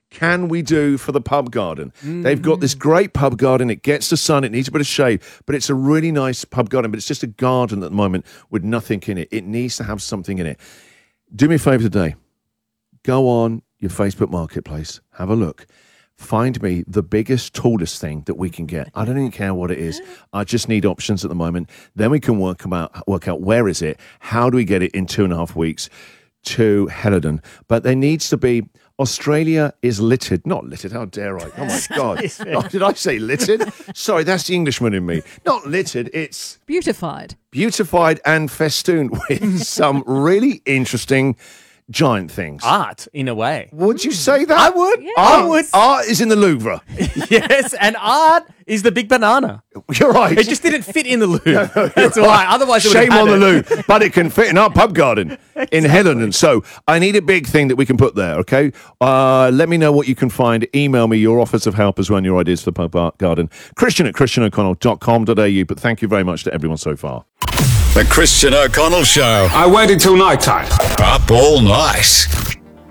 can we do for the pub garden? They've got this great pub garden. It gets the sun. It needs a bit of shade, but it's a really nice pub garden. But it's just a garden at the moment with nothing in it. It needs to have something in it. Do me a favour today. Go on your Facebook Marketplace. Have a look. Find me the biggest, tallest thing that we can get. I don't even care what it is. I just need options at the moment. Then we can work out where is it, how do we get it in 2.5 weeks to Helidon. But there needs to be, Australia is littered. Not littered, how dare I? Oh my God. Oh, did I say littered? Sorry, that's the Englishman in me. Not littered, it's... Beautified and festooned with some really interesting giant things. Art, in a way. Would you say that? I would. Yes. I would. Art is in the Louvre. Yes, and art is the big banana. You're right. It just didn't fit in the Louvre. That's why. Otherwise, it would Shame have on had the it. Louvre, but it can fit in our pub garden in Helidon. So I need a big thing that we can put there, okay? Let me know what you can find. Email me your offers of help as well and your ideas for the pub garden. Christian@christianoconnell.com.au. But thank you very much to everyone so far. The Christian O'Connell Show. I waited till night time. Up all night.